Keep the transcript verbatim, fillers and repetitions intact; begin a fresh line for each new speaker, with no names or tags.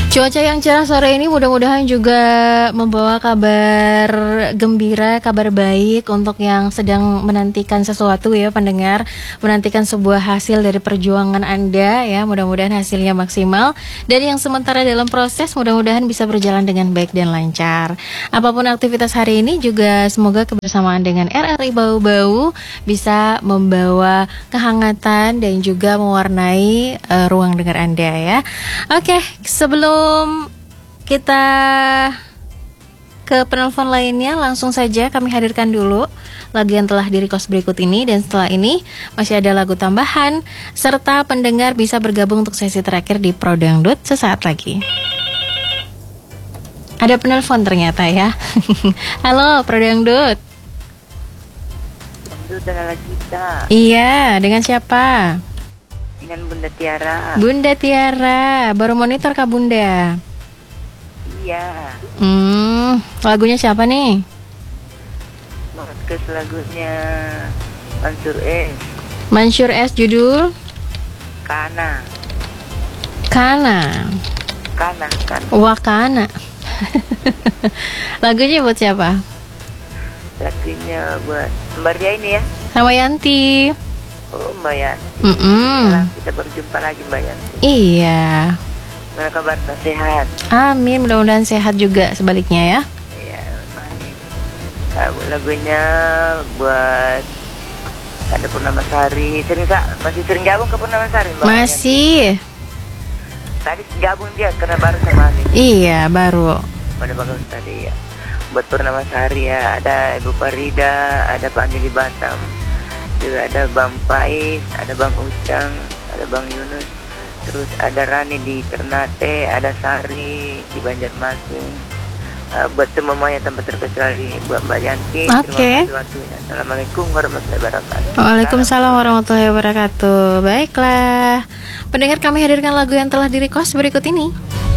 Cuaca yang cerah sore ini mudah-mudahan juga membawa kabar gembira, kabar baik untuk yang sedang menantikan sesuatu ya pendengar, menantikan sebuah hasil dari perjuangan Anda ya, mudah-mudahan hasilnya maksimal. Dan yang sementara dalam proses mudah-mudahan bisa berjalan dengan baik dan lancar. Apapun aktivitas hari ini juga semoga kebersamaan dengan R R I Bau-Bau bisa membawa kehangatan dan juga mewarnai uh, ruang dengar Anda ya. Oke, sebelum Sebelum kita ke penelpon lainnya, langsung saja kami hadirkan dulu lagu yang telah di-request berikut ini. Dan setelah ini masih ada lagu tambahan, serta pendengar bisa bergabung untuk sesi terakhir di Pro Dangdut sesaat lagi. Ada penelpon ternyata ya. Halo Pro Dangdut.
Dangdut dengan Lagita.
Iya, dengan siapa?
Dengan Bunda Tiara.
Bunda Tiara, baru monitor kah Bunda?
Iya.
Hmm, lagunya siapa nih?
Podcast lagunya Mansur S.
Mansur S, judul?
Kana.
Kana.
Kana, Kana.
Wakana. Lagunya buat siapa?
Lagunya buat Mbak Ria ini ya.
Sama Yanti.
Oh Mbak Yanti.
Mm-mm.
Kita berjumpa lagi Mbak Yanti.
Iya.
Mana kabar? Sehat?
Amin, mudah-mudahan sehat juga sebaliknya ya.
Iya, baik. Lagu lagunya buat ada Purnama Sari. Sering masih sering gabung ke Purnama Sari Mbak?
Masih.
Yanti? Tadi gabung dia karena baru sama Ani.
Iya, baru.
Pada bagus tadi ya. Buat Purnama Sari ya, ada Ibu Farida, ada Pak Andi di Batam. Juga ada Bang Pais, ada Bang Ucang, ada Bang Yunus, terus ada Rani di Ternate, ada Sari di Banjarmasin. Uh, buat semuanya tanpa terkecuali buat Mbak Yanti.
Oke. Okay.
Terima kasih waktunya. Assalamualaikum warahmatullahi wabarakatuh.
Waalaikumsalam warahmatullahi wabarakatuh. Baiklah, pendengar kami hadirkan lagu yang telah di-request berikut ini.